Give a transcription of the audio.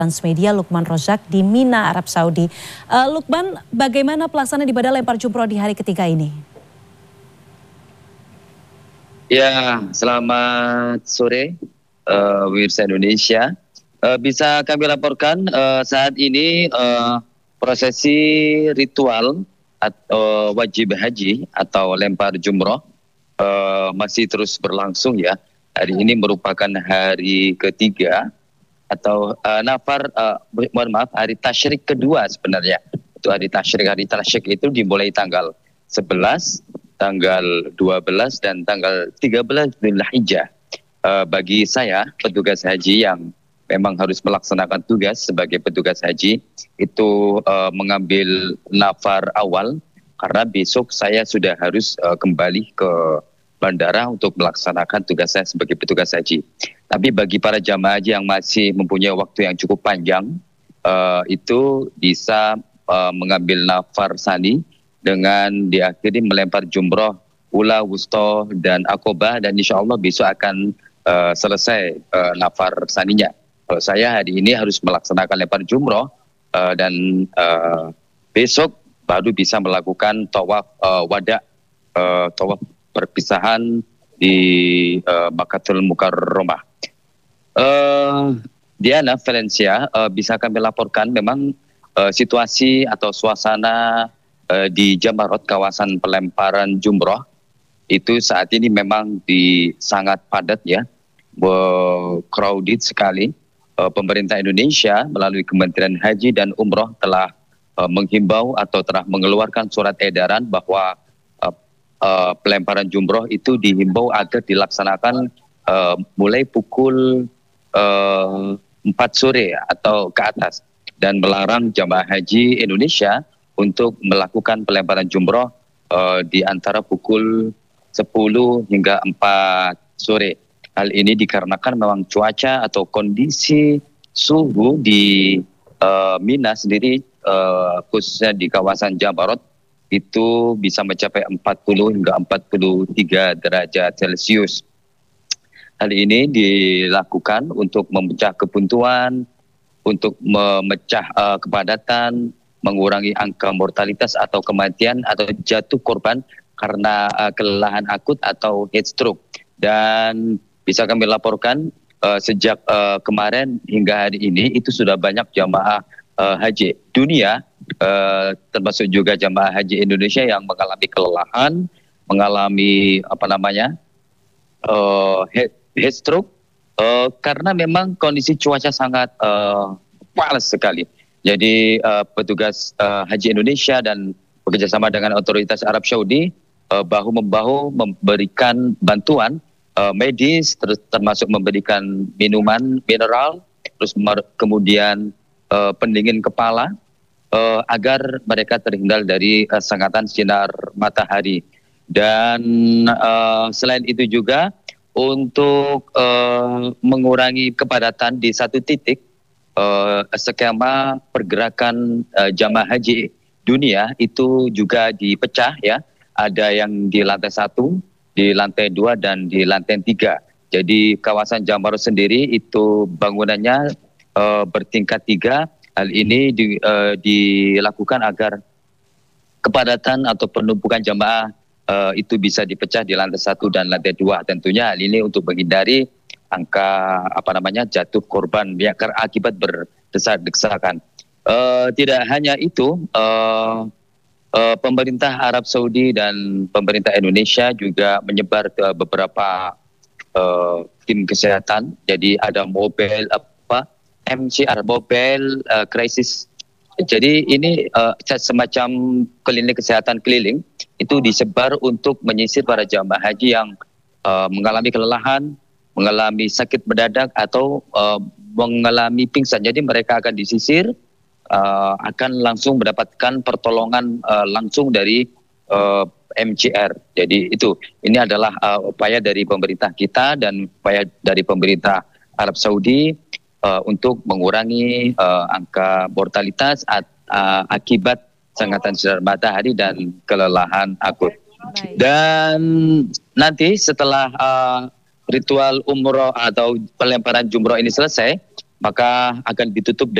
Transmedia Lukman Rozak di Mina, Arab Saudi. Lukman, bagaimana pelaksanaan ibadah lempar jumroh di hari ketiga ini? Ya, selamat sore, pemirsa Indonesia. Bisa kami laporkan saat ini prosesi ritual atau wajib haji atau lempar jumroh masih terus berlangsung ya. Hari ini merupakan hari ketiga atau hari tasyrik kedua sebenarnya. Itu hari tasyrik itu dimulai tanggal 11, tanggal 12 dan tanggal 13 Dzulhijjah. Bagi saya petugas haji yang memang harus melaksanakan tugas sebagai petugas haji itu mengambil nafar awal karena besok saya sudah harus kembali ke bandara untuk melaksanakan tugas saya sebagai petugas haji. Tapi bagi para jamaah haji yang masih mempunyai waktu yang cukup panjang, itu bisa mengambil nafar sani dengan diakhiri melempar jumroh, ula, wusto, dan akobah, dan insya Allah besok akan selesai nafar saninya. Kalau saya hari ini harus melaksanakan lempar jumroh dan besok baru bisa melakukan tawaf wada, tawaf perpisahan di Makkatul Mukarramah. Diana Valencia, bisa kami laporkan memang situasi atau suasana di Jamarot, kawasan pelemparan jumroh itu saat ini memang sangat padat ya, crowded sekali. Pemerintah Indonesia melalui Kementerian Haji dan Umroh telah menghimbau atau telah mengeluarkan surat edaran bahwa pelemparan jumroh itu dihimbau agar dilaksanakan mulai pukul 4 sore atau ke atas, dan melarang jamaah haji Indonesia untuk melakukan pelemparan jumroh di antara pukul 10 hingga 4 sore. Hal ini dikarenakan memang cuaca atau kondisi suhu di Mina sendiri, khususnya di kawasan Jamarot, itu bisa mencapai 40 hingga 43 derajat Celcius. Hal ini dilakukan untuk memecah kebuntuan, untuk memecah kepadatan, mengurangi angka mortalitas atau kematian atau jatuh korban karena kelelahan akut atau heat stroke. Dan bisa kami laporkan sejak kemarin hingga hari ini itu sudah banyak jamaah haji dunia, termasuk juga jamaah haji Indonesia yang mengalami kelelahan, mengalami heat stroke karena memang kondisi cuaca sangat panas sekali. Jadi petugas haji Indonesia dan bekerjasama dengan otoritas Arab Saudi bahu-membahu memberikan bantuan medis, termasuk memberikan minuman mineral, terus kemudian pendingin kepala, agar mereka terhindar dari sengatan sinar matahari. Dan selain itu juga untuk mengurangi kepadatan di satu titik, skema pergerakan jamaah haji dunia itu juga dipecah ya. Ada yang di lantai 1, di lantai 2, dan di lantai 3. Jadi kawasan Jamarot sendiri itu bangunannya bertingkat 3. Hal ini dilakukan agar kepadatan atau penumpukan jamaah itu bisa dipecah di lantai 1 dan lantai 2. Tentunya hal ini untuk menghindari angka jatuh korban yang akibat berdesak-desakan. Tidak hanya itu, pemerintah Arab Saudi dan pemerintah Indonesia juga menyebar ke beberapa tim kesehatan. Jadi ada MCR, Mobile Crisis. Jadi ini semacam klinik kesehatan keliling itu disebar untuk menyisir para jamaah haji yang mengalami kelelahan, mengalami sakit mendadak atau mengalami pingsan. Jadi mereka akan disisir, akan langsung mendapatkan pertolongan langsung dari MCR. Jadi ini adalah upaya dari pemerintah kita dan upaya dari pemerintah Arab Saudi untuk mengurangi angka mortalitas akibat sengatan sinar matahari dan kelelahan akut. Dan nanti setelah ritual umroh atau pelemparan jumroh ini selesai, maka akan ditutup